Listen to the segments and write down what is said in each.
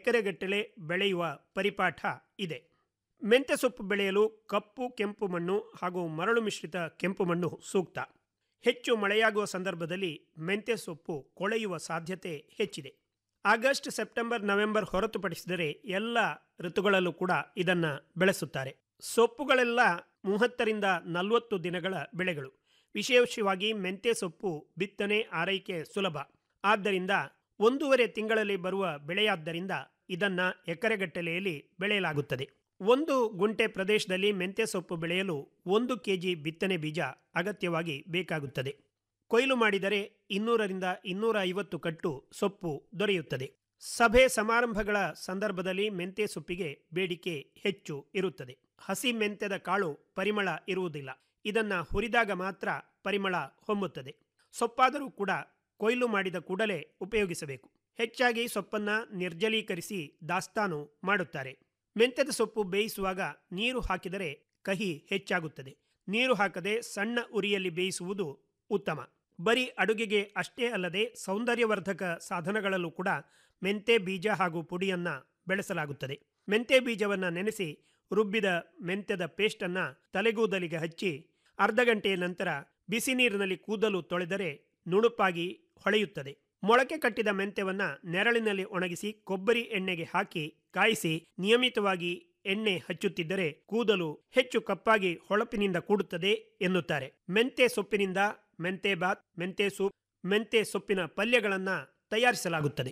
ಎಕರೆಗಟ್ಟಲೆ ಬೆಳೆಯುವ ಪರಿಪಾಠ ಇದೆ. ಮೆಂತ್ಯ ಸೊಪ್ಪು ಬೆಳೆಯಲು ಕಪ್ಪು ಕೆಂಪು ಮಣ್ಣು ಹಾಗೂ ಮರಳು ಮಿಶ್ರಿತ ಕೆಂಪು ಮಣ್ಣು ಸೂಕ್ತ. ಹೆಚ್ಚು ಮಳೆಯಾಗುವ ಸಂದರ್ಭದಲ್ಲಿ ಮೆಂತ್ಯ ಸೊಪ್ಪು ಕೊಳೆಯುವ ಸಾಧ್ಯತೆ ಹೆಚ್ಚಿದೆ. ಆಗಸ್ಟ್, ಸೆಪ್ಟೆಂಬರ್, ನವೆಂಬರ್ ಹೊರತುಪಡಿಸಿದರೆ ಎಲ್ಲ ಋತುಗಳಲ್ಲೂ ಕೂಡ ಇದನ್ನು ಬೆಳೆಸುತ್ತಾರೆ. ಸೊಪ್ಪುಗಳೆಲ್ಲ 30ರಿಂದ 40 ದಿನಗಳ ಬೆಳೆಗಳು. ವಿಶೇಷವಾಗಿ ಮೆಂತ್ಯ ಸೊಪ್ಪು ಬಿತ್ತನೆ ಆರೈಕೆ ಸುಲಭ. ಆದ್ದರಿಂದ 1.5 ತಿಂಗಳಲ್ಲಿ ಬರುವ ಬೆಳೆಯಾದ್ದರಿಂದ ಇದನ್ನು ಎಕರೆಗಟ್ಟಲೆಯಲ್ಲಿ ಬೆಳೆಯಲಾಗುತ್ತದೆ. 1 ಗುಂಟೆ ಪ್ರದೇಶದಲ್ಲಿ ಮೆಂತ್ಯ ಸೊಪ್ಪು ಬೆಳೆಯಲು 1 ಕೆಜಿ ಬಿತ್ತನೆ ಬೀಜ ಅಗತ್ಯವಾಗಿ ಬೇಕಾಗುತ್ತದೆ. ಕೊಯ್ಲು ಮಾಡಿದರೆ 200ರಿಂದ 250 ಕಟ್ಟು ಸೊಪ್ಪು ದೊರೆಯುತ್ತದೆ. ಸಭೆ ಸಮಾರಂಭಗಳ ಸಂದರ್ಭದಲ್ಲಿ ಮೆಂತ್ಯ ಸೊಪ್ಪಿಗೆ ಬೇಡಿಕೆ ಹೆಚ್ಚು ಇರುತ್ತದೆ. ಹಸಿ ಮೆಂತ್ಯದ ಕಾಳು ಪರಿಮಳ ಇರುವುದಿಲ್ಲ. ಇದನ್ನು ಹುರಿದಾಗ ಮಾತ್ರ ಪರಿಮಳ ಹೊಮ್ಮುತ್ತದೆ. ಸೊಪ್ಪಾದರೂ ಕೂಡ ಕೊಯ್ಲು ಮಾಡಿದ ಕೂಡಲೇ ಉಪಯೋಗಿಸಬೇಕು. ಹೆಚ್ಚಾಗಿ ಸೊಪ್ಪನ್ನು ನಿರ್ಜಲೀಕರಿಸಿ ದಾಸ್ತಾನು ಮಾಡುತ್ತಾರೆ. ಮೆಂತ್ಯದ ಸೊಪ್ಪು ಬೇಯಿಸುವಾಗ ನೀರು ಹಾಕಿದರೆ ಕಹಿ ಹೆಚ್ಚಾಗುತ್ತದೆ. ನೀರು ಹಾಕದೆ ಸಣ್ಣ ಉರಿಯಲ್ಲಿ ಬೇಯಿಸುವುದು ಉತ್ತಮ. ಬರೀ ಅಡುಗೆಗೆ ಅಷ್ಟೇ ಅಲ್ಲದೆ ಸೌಂದರ್ಯವರ್ಧಕ ಸಾಧನಗಳಲ್ಲೂ ಕೂಡ ಮೆಂತ್ಯ ಬೀಜ ಹಾಗೂ ಪುಡಿಯನ್ನು ಬೆಳೆಸಲಾಗುತ್ತದೆ. ಮೆಂತ್ಯ ಬೀಜವನ್ನು ನೆನೆಸಿ ರುಬ್ಬಿದ ಮೆಂತ್ಯದ ಪೇಸ್ಟನ್ನು ತಲೆಗೂದಲಿಗೆ ಹಚ್ಚಿ ಅರ್ಧ ಗಂಟೆಯ ನಂತರ ಬಿಸಿ ನೀರಿನಲ್ಲಿ ಕೂದಲು ತೊಳೆದರೆ ನುಣುಪಾಗಿ ಹೊಳೆಯುತ್ತದೆ. ಮೊಳಕೆ ಕಟ್ಟಿದ ಮೆಂತ್ಯವನ್ನು ನೆರಳಿನಲ್ಲಿ ಒಣಗಿಸಿ ಕೊಬ್ಬರಿ ಎಣ್ಣೆಗೆ ಹಾಕಿ ಕಾಯಿಸಿ ನಿಯಮಿತವಾಗಿ ಎಣ್ಣೆ ಹಚ್ಚುತ್ತಿದ್ದರೆ ಕೂದಲು ಹೆಚ್ಚು ಕಪ್ಪಾಗಿ ಹೊಳಪಿನಿಂದ ಕೂಡುತ್ತದೆ ಎನ್ನುತ್ತಾರೆ. ಮೆಂತ್ಯ ಸೊಪ್ಪಿನಿಂದ ಮೆಂತ್ಯ ಬಾತ್, ಮೆಂತ್ಯ ಸೂಪ್, ಮೆಂತ್ಯ ಸೊಪ್ಪಿನ ಪಲ್ಯಗಳನ್ನು ತಯಾರಿಸಲಾಗುತ್ತದೆ.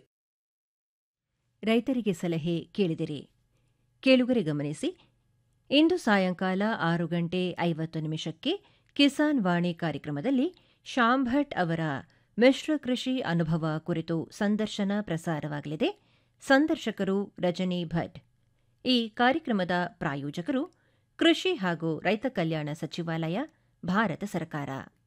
ರೈತರಿಗೆ ಸಲಹೆ ಕೇಳಿದಿರಿ. ಕೇಳುಗರೆ ಗಮನಿಸಿ, ಇಂದು ಸಾಯಂಕಾಲ 6:50 ಕಿಸಾನ್ ವಾಣಿ ಕಾರ್ಯಕ್ರಮದಲ್ಲಿ ಶ್ಯಾಮ್ ಭಟ್ ಅವರ ಮಿಶ್ರ ಕೃಷಿ ಅನುಭವ ಕುರಿತು ಸಂದರ್ಶನ ಪ್ರಸಾರವಾಗಲಿದೆ. ಸಂದರ್ಶಕರು ರಜನಿ ಭಟ್. ಈ ಕಾರ್ಯಕ್ರಮದ ಪ್ರಾಯೋಜಕರು ಕೃಷಿ ಹಾಗೂ ರೈತ ಕಲ್ಯಾಣ ಸಚಿವಾಲಯ, ಭಾರತ ಸರ್ಕಾರ.